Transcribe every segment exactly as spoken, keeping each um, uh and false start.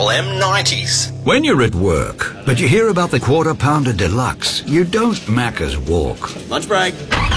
Triple M nineties. When you're at work, but you hear about the Quarter Pounder Deluxe, you don't Macca's walk. Lunch break.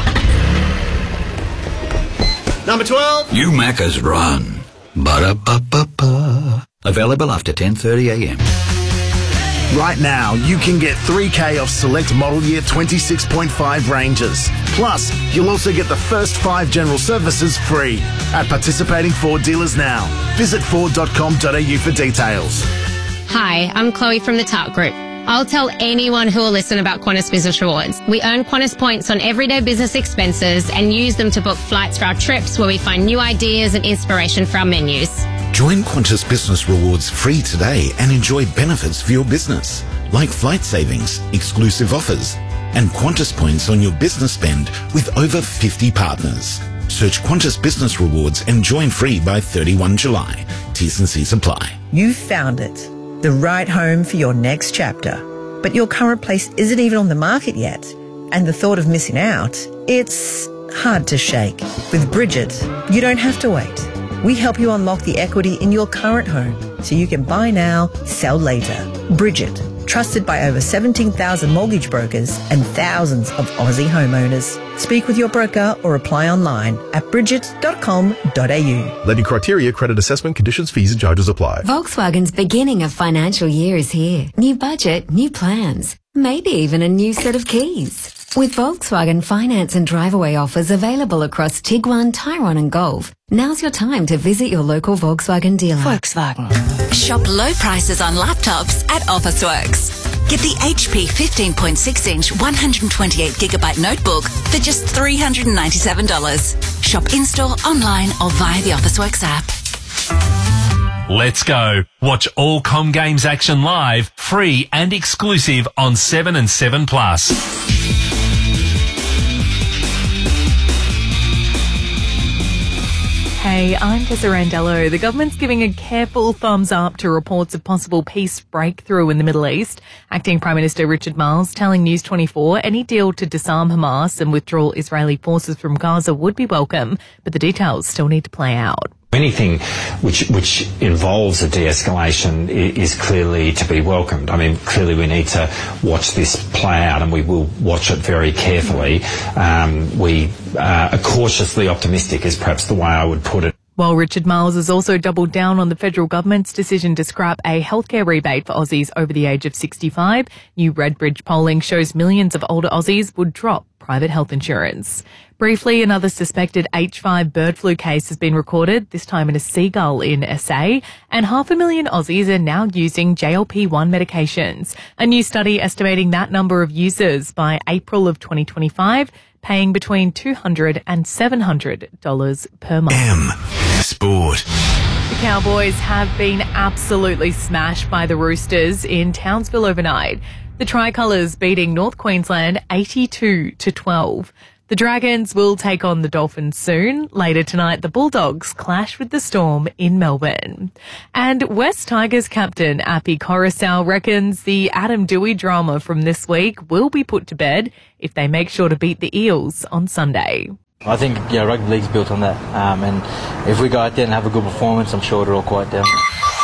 Number twelve. You Macca's run. Ba-da-ba-ba-ba. Available after ten thirty a m. Right now, you can get three K off select model year twenty-six point five Rangers. Plus, you'll also get the first five general services free at participating Ford dealers now. Visit ford dot com dot a u for details. Hi, I'm Chloe from the Tart Group. I'll tell anyone who will listen about Qantas Business Rewards. We earn Qantas points on everyday business expenses and use them to book flights for our trips where we find new ideas and inspiration for our menus. Join Qantas Business Rewards free today and enjoy benefits for your business, like flight savings, exclusive offers, and Qantas points on your business spend with over fifty partners. Search Qantas Business Rewards and join free by thirty-first of July. T's and C's apply. You've found it, the right home for your next chapter. But your current place isn't even on the market yet. And the thought of missing out, it's hard to shake. With Bridget, you don't have to wait. We help you unlock the equity in your current home so you can buy now, sell later. Bridget, trusted by over seventeen thousand mortgage brokers and thousands of Aussie homeowners. Speak with your broker or apply online at bridget dot com dot a u. Lending criteria, credit assessment, conditions, fees and charges apply. Volkswagen's beginning of financial year is here. New budget, new plans, maybe even a new set of keys. With Volkswagen finance and drive-away offers available across Tiguan, Tyrone and Golf, now's your time to visit your local Volkswagen dealer. Volkswagen. Shop low prices on laptops at Officeworks. Get the H P fifteen point six inch one hundred twenty-eight gigabyte notebook for just three hundred ninety-seven dollars. Shop in-store, online or via the Officeworks app. Let's go. Watch all Com Games action live, free and exclusive on seven and seven plus. Hey, I'm Tessa Randello. The government's giving a careful thumbs up to reports of possible peace breakthrough in the Middle East. Acting Prime Minister Richard Marles telling News twenty-four any deal to disarm Hamas and withdraw Israeli forces from Gaza would be welcome, but the details still need to play out. Anything which which involves a de-escalation is clearly to be welcomed. I mean, clearly we need to watch this play out, and we will watch it very carefully. Um, we uh, are cautiously optimistic is perhaps the way I would put it. While Richard Marles has also doubled down on the federal government's decision to scrap a healthcare rebate for Aussies over the age of sixty-five, new Redbridge polling shows millions of older Aussies would drop private health insurance. Briefly, another suspected H five bird flu case has been recorded, this time in a seagull in S A, and half a million Aussies are now using J L P one medications. A new study estimating that number of users by April of twenty twenty-five, paying between two hundred dollars and seven hundred dollars per month. M. Sport. The Cowboys have been absolutely smashed by the Roosters in Townsville overnight. The Tricolours beating North Queensland eighty-two to twelve. The Dragons will take on the Dolphins soon. Later tonight, the Bulldogs clash with the Storm in Melbourne. And West Tigers captain Api Coruscant reckons the Adam Doueihi drama from this week will be put to bed if they make sure to beat the Eels on Sunday. I think yeah, rugby league's built on that, um, and if we go out there and have a good performance, I'm sure it'll all quiet down.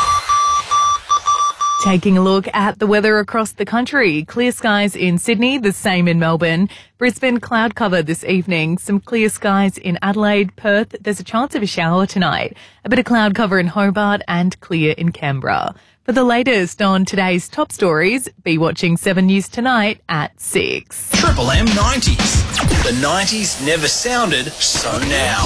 Taking a look at the weather across the country. Clear skies in Sydney, the same in Melbourne. Brisbane, cloud cover this evening. Some clear skies in Adelaide. Perth, there's a chance of a shower tonight. A bit of cloud cover in Hobart and clear in Canberra. For the latest on today's top stories, be watching seven News tonight at six. Triple M nineties. The nineties never sounded so now.